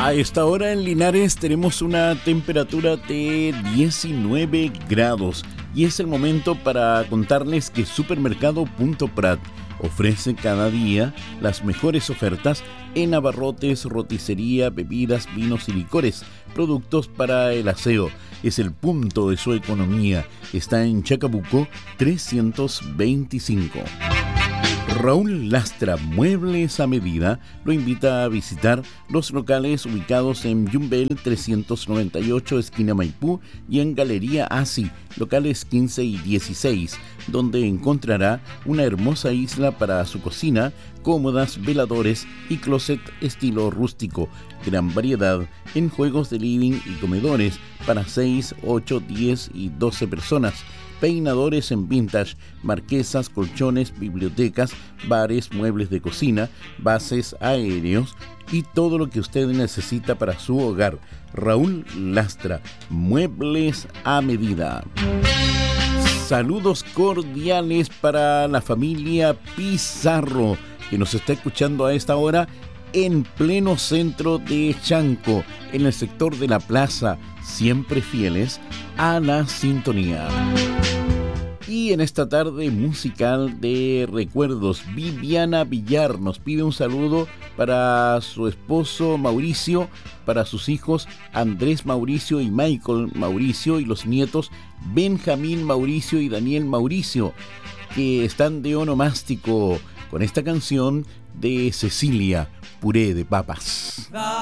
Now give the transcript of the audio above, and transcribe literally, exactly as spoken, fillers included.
A esta hora en Linares tenemos una temperatura de diecinueve grados y es el momento para contarles que Supermercado Punto Prat ofrece cada día las mejores ofertas en abarrotes, roticería, bebidas, vinos y licores, productos para el aseo. Es el punto de su economía. Está en Chacabuco trescientos veinticinco. Raúl Lastra, Muebles a Medida, lo invita a visitar los locales ubicados en Yumbel trescientos noventa y ocho, esquina Maipú, y en Galería Asi, locales quince y dieciséis, donde encontrará una hermosa isla para su cocina, cómodas, veladores y closet estilo rústico. Gran variedad en juegos de living y comedores para seis, ocho, diez y doce personas. Peinadores en vintage, marquesas, colchones, bibliotecas, bares, muebles de cocina, bases aéreos y todo lo que usted necesita para su hogar. Raúl Lastra, Muebles a Medida. Saludos cordiales para la familia Pizarro, que nos está escuchando a esta hora en pleno centro de Chanco, en el sector de la plaza, siempre fieles a la sintonía. Y en esta tarde musical de recuerdos, Viviana Villar nos pide un saludo para su esposo Mauricio, para sus hijos Andrés Mauricio y Michael Mauricio, y los nietos Benjamín Mauricio y Daniel Mauricio, que están de onomástico con esta canción de Cecilia, Puré de Papas.